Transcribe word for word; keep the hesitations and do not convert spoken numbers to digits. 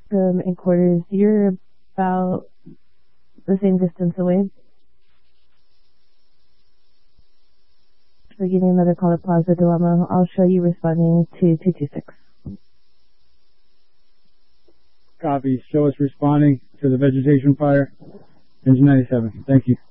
from headquarters. You're about the same distance away. We're getting another call at Plaza Del Amo. I'll show you responding to two two six. Copy. Show us responding to the vegetation fire. Engine ninety-seven. Thank you.